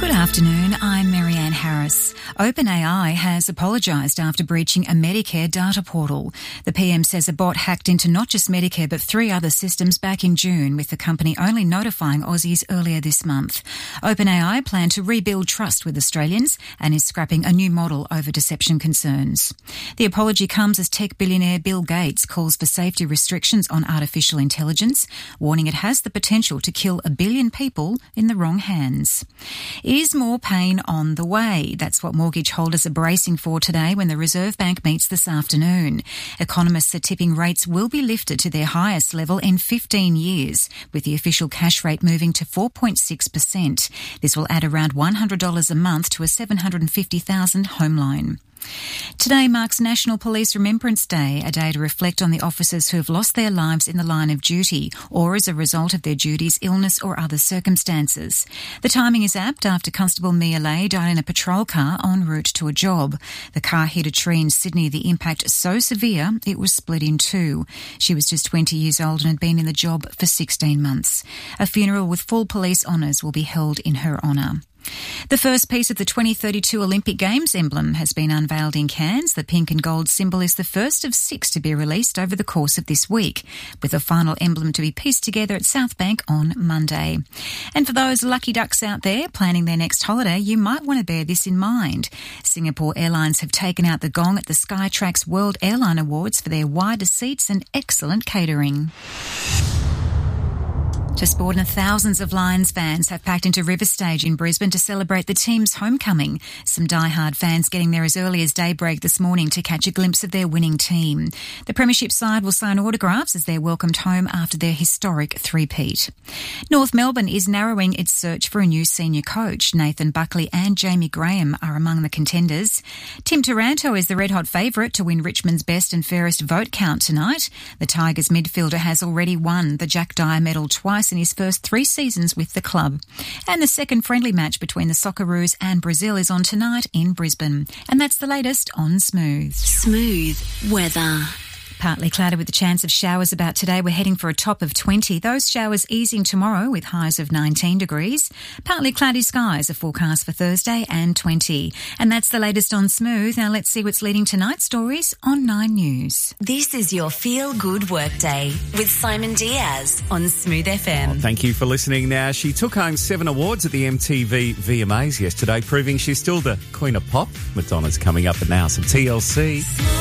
Good afternoon, I'm Marianne Harris. OpenAI has apologised after breaching a Medicare data portal. The PM says a bot hacked into not just Medicare but 3 other systems back in June, with the company only notifying Aussies earlier this month. OpenAI planned to rebuild trust with Australians and is scrapping a new model over deception concerns. The apology comes as tech billionaire Bill Gates calls for safety restrictions on artificial intelligence, warning it has the potential to kill 1 billion people in the wrong hands. Is more pain on the way? That's what mortgage holders are bracing for today when the Reserve Bank meets this afternoon. Economists are tipping rates will be lifted to their highest level in 15 years, with the official cash rate moving to 4.6%. This will add around $100 a month to a $750,000 home loan. Today marks National Police Remembrance Day, a day to reflect on the officers who have lost their lives in the line of duty or as a result of their duties, illness or other circumstances. The timing is apt after Constable Mia Lay died in a patrol car en route to a job. The car hit a tree in Sydney, the impact so severe it was split in 2. She was just 20 years old and had been in the job for 16 months. A funeral with full police honours will be held in her honour. The first piece of the 2032 Olympic Games emblem has been unveiled in Cairns. The pink and gold symbol is the first of 6 to be released over the course of this week, with a final emblem to be pieced together at South Bank on Monday. And for those lucky ducks out there planning their next holiday, you might want to bear this in mind. Singapore Airlines have taken out the gong at the Skytrax World Airline Awards for their wider seats and excellent catering. To sport, and thousands of Lions fans have packed into River Stage in Brisbane to celebrate the team's homecoming. Some die-hard fans getting there as early as daybreak this morning to catch a glimpse of their winning team. The Premiership side will sign autographs as they're welcomed home after their historic three-peat. North Melbourne is narrowing its search for a new senior coach. Nathan Buckley and Jamie Graham are among the contenders. Tim Taranto is the red-hot favourite to win Richmond's best and fairest vote count tonight. The Tigers midfielder has already won the Jack Dyer medal twice in his first 3 seasons with the club. And the second friendly match between the Socceroos and Brazil is on tonight in Brisbane. And that's the latest on Smooth. Smooth weather. Partly cloudy with a chance of showers about today. We're heading for a top of 20. Those showers easing tomorrow with highs of 19 degrees. Partly cloudy skies are forecast for Thursday and 20. And that's the latest on Smooth. Now let's see what's leading tonight's stories on 9 News. This is your Feel Good Workday with Simon Diaz on Smooth FM. Thank you for listening. Now, she took home 7 awards at the MTV VMAs yesterday, proving she's still the Queen of Pop. Madonna's coming up, but now some TLC.